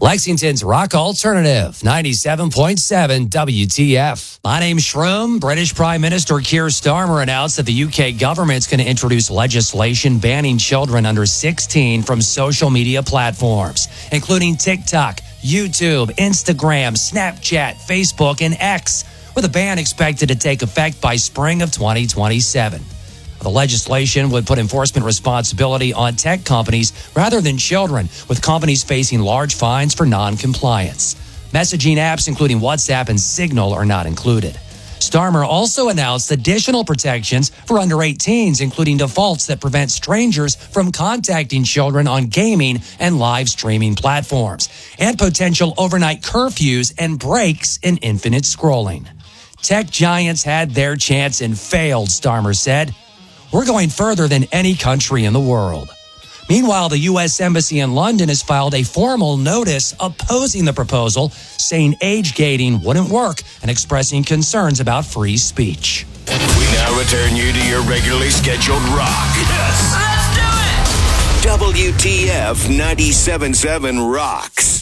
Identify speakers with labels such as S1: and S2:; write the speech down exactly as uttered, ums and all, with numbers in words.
S1: Lexington's Rock Alternative, ninety-seven point seven W T F. My name's Shroom. British Prime Minister Keir Starmer announced that the U K government's going to introduce legislation banning children under sixteen from social media platforms, including TikTok, YouTube, Instagram, Snapchat, Facebook, and X, with a ban expected to take effect by spring of twenty twenty-seven. The legislation would put enforcement responsibility on tech companies rather than children, with companies facing large fines for non-compliance. Messaging apps, including WhatsApp and Signal, are not included. Starmer also announced additional protections for under eighteens, including defaults that prevent strangers from contacting children on gaming and live streaming platforms, and potential overnight curfews and breaks in infinite scrolling. Tech giants had their chance and failed, Starmer said. We're going further than any country in the world. Meanwhile, the U S Embassy in London has filed a formal notice opposing the proposal, saying age gating wouldn't work and expressing concerns about free speech.
S2: We now return you to your regularly scheduled rock. Yes! Let's do it! W T F ninety-seven point seven rocks.